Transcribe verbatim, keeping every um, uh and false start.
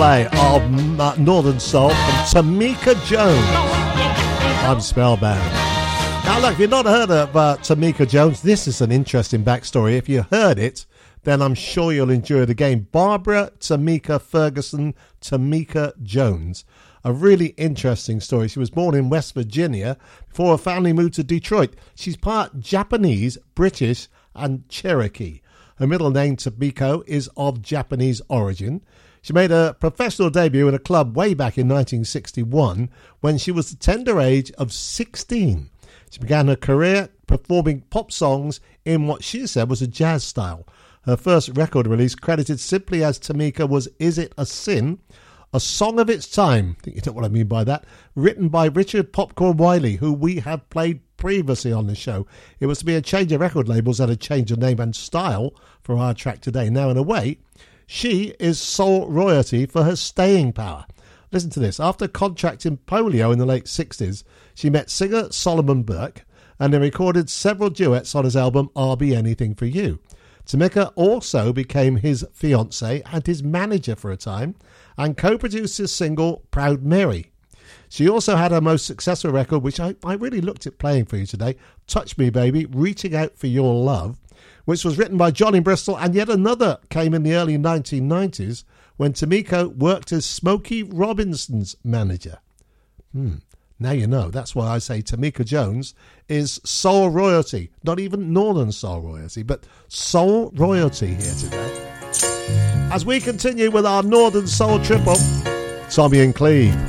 play of uh, Northern Soul from Tamika Jones. I'm spellbound. Now look, if you've not heard of uh, Tamika Jones, this is an interesting backstory. If you heard it, then I'm sure you'll enjoy it again. Barbara Tamika Ferguson Tamika Jones. A really interesting story. She was born in West Virginia before her family moved to Detroit. She's part Japanese, British and Cherokee. Her middle name, Tamiko, is of Japanese origin. She made a professional debut in a club way back in nineteen sixty-one when she was the tender age of sixteen. She began her career performing pop songs in what she said was a jazz style. Her first record release, credited simply as Tamika, was Is It a Sin? A song of its time, I think you know what I mean by that, written by Richard Popcorn Wiley, who we have played previously on the show. It was to be a change of record labels and a change of name and style for our track today. Now, in a way, she is soul royalty for her staying power. Listen to this. After contracting polio in the late sixties, she met singer Solomon Burke and they recorded several duets on his album I'll Be Anything For You. Tamika also became his fiancée and his manager for a time and co-produced his single Proud Mary. She also had her most successful record, which I, I really looked at playing for you today, Touch Me Baby, Reaching Out For Your Love, which was written by Johnny Bristol, and yet another came in the early nineteen nineties when Tamika worked as Smokey Robinson's manager. Hmm. Now you know. That's why I say Tamika Jones is soul royalty. Not even Northern soul royalty, but soul royalty here today. As we continue with our Northern Soul triple, Tommy and Cleve.